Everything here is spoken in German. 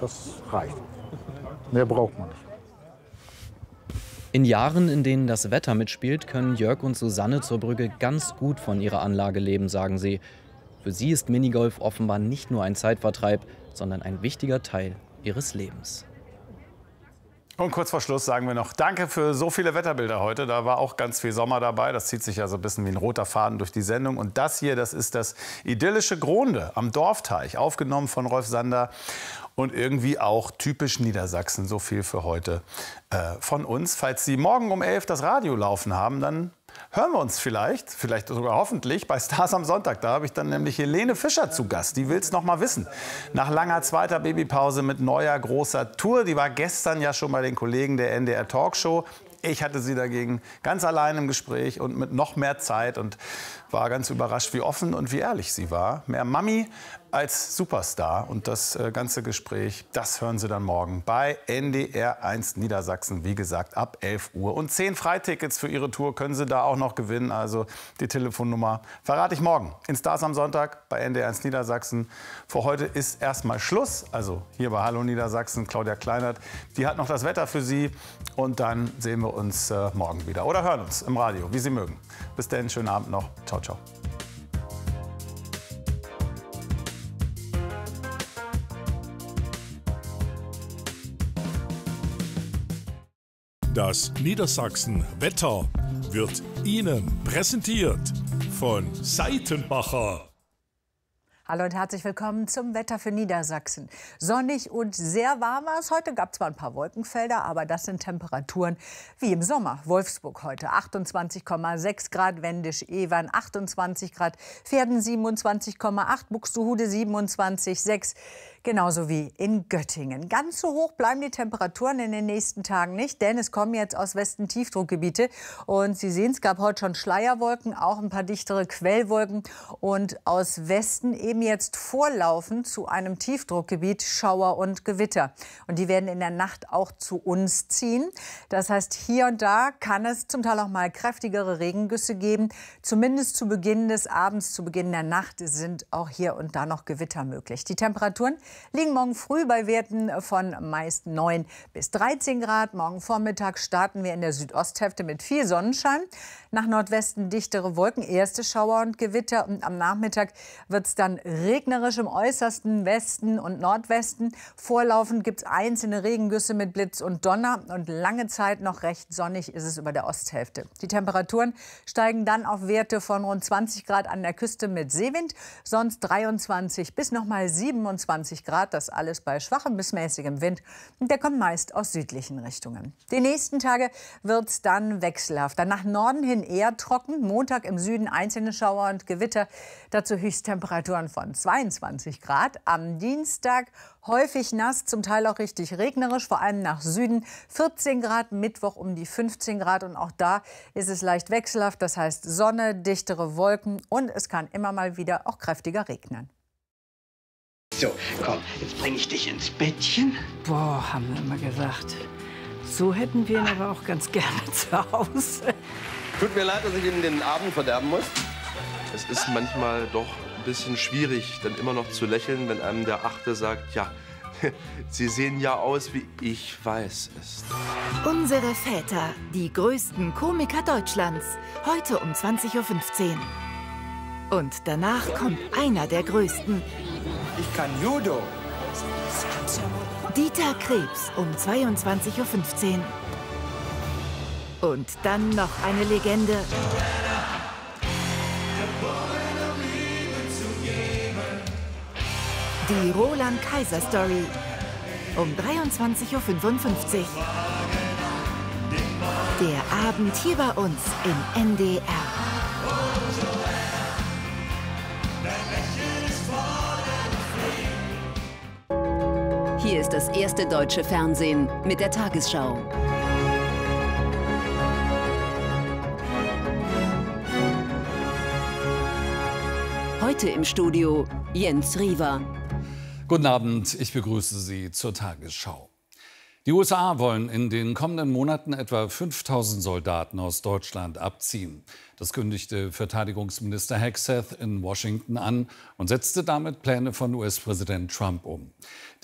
Das reicht. Mehr braucht man nicht. In Jahren, in denen das Wetter mitspielt, können Jörg und Susanne zur Brügge ganz gut von ihrer Anlage leben, sagen sie. Für sie ist Minigolf offenbar nicht nur ein Zeitvertreib, sondern ein wichtiger Teil ihres Lebens. Und kurz vor Schluss sagen wir noch Danke für so viele Wetterbilder heute. Da war auch ganz viel Sommer dabei. Das zieht sich ja so ein bisschen wie ein roter Faden durch die Sendung. Und das hier, das ist das idyllische Gronde am Dorfteich, aufgenommen von Rolf Sander. Und irgendwie auch typisch Niedersachsen. So viel für heute von uns. Falls Sie morgen um 11 das Radio laufen haben, dann hören wir uns vielleicht sogar hoffentlich, bei Stars am Sonntag. Da habe ich dann nämlich Helene Fischer zu Gast. Die will es noch mal wissen. Nach langer zweiter Babypause mit neuer großer Tour. Die war gestern ja schon bei den Kollegen der NDR Talkshow. Ich hatte sie dagegen ganz allein im Gespräch und mit noch mehr Zeit und war ganz überrascht, wie offen und wie ehrlich sie war. Mehr Mami als Superstar. Und das ganze Gespräch, das hören Sie dann morgen bei NDR 1 Niedersachsen. Wie gesagt, ab 11 Uhr. Und 10 Freitickets für Ihre Tour können Sie da auch noch gewinnen. Also die Telefonnummer verrate ich morgen in Stars am Sonntag bei NDR 1 Niedersachsen. Für heute ist erstmal Schluss. Also hier bei Hallo Niedersachsen, Claudia Kleinert. Die hat noch das Wetter für Sie. Und dann sehen wir uns morgen wieder. Oder hören uns im Radio, wie Sie mögen. Bis dahin, schönen Abend noch. Ciao, ciao. Das Niedersachsen Wetter wird Ihnen präsentiert von Seitenbacher. Hallo und herzlich willkommen zum Wetter für Niedersachsen. Sonnig und sehr warm war es heute. Gab zwar ein paar Wolkenfelder, aber das sind Temperaturen wie im Sommer. Wolfsburg heute 28,6 Grad, Wendisch-Evern 28 Grad, Verden 27,8, Buxtehude 27,6. Genauso wie in Göttingen. Ganz so hoch bleiben die Temperaturen in den nächsten Tagen nicht, denn es kommen jetzt aus Westen Tiefdruckgebiete. Und Sie sehen, es gab heute schon Schleierwolken, auch ein paar dichtere Quellwolken. Und aus Westen eben jetzt vorlaufend zu einem Tiefdruckgebiet Schauer und Gewitter. Und die werden in der Nacht auch zu uns ziehen. Das heißt, hier und da kann es zum Teil auch mal kräftigere Regengüsse geben. Zumindest zu Beginn des Abends, zu Beginn der Nacht sind auch hier und da noch Gewitter möglich. Die Temperaturen liegen morgen früh bei Werten von meist 9 bis 13 Grad. Morgen Vormittag starten wir in der Südosthälfte mit viel Sonnenschein. Nach Nordwesten dichtere Wolken, erste Schauer und Gewitter. Und am Nachmittag wird es dann regnerisch im äußersten Westen und Nordwesten. Vorlaufend gibt es einzelne Regengüsse mit Blitz und Donner. Und lange Zeit noch recht sonnig ist es über der Osthälfte. Die Temperaturen steigen dann auf Werte von rund 20 Grad an der Küste mit Seewind. Sonst 23 bis noch mal 27 Grad. Das alles bei schwachem bis mäßigem Wind. Und der kommt meist aus südlichen Richtungen. Die nächsten Tage wird es dann wechselhafter. Nach Norden hin eher trocken. Montag im Süden einzelne Schauer und Gewitter. Dazu Höchsttemperaturen von 22 Grad. Am Dienstag häufig nass, zum Teil auch richtig regnerisch, vor allem nach Süden. 14 Grad, Mittwoch um die 15 Grad. Und auch da ist es leicht wechselhaft. Das heißt Sonne, dichtere Wolken und es kann immer mal wieder auch kräftiger regnen. So, komm, jetzt bringe ich dich ins Bettchen. Boah, haben wir immer gesagt. So hätten wir ihn aber auch ganz gerne zu Hause. Tut mir leid, dass ich Ihnen den Abend verderben muss. Es ist manchmal doch ein bisschen schwierig, dann immer noch zu lächeln, wenn einem der Achte sagt, ja, Sie sehen ja aus, wie ich weiß es. Unsere Väter, die größten Komiker Deutschlands. Heute um 20:15 Uhr. Und danach kommt einer der größten. Ich kann Judo. Dieter Krebs um 22:15 Uhr. Und dann noch eine Legende. Die Roland Kaiser Story um 23:55 Uhr. Der Abend hier bei uns im NDR. Hier ist das erste deutsche Fernsehen mit der Tagesschau. Heute im Studio Jens Riewer. Guten Abend, ich begrüße Sie zur Tagesschau. Die USA wollen in den kommenden Monaten etwa 5.000 Soldaten aus Deutschland abziehen. Das kündigte Verteidigungsminister Hegseth in Washington an und setzte damit Pläne von US-Präsident Trump um.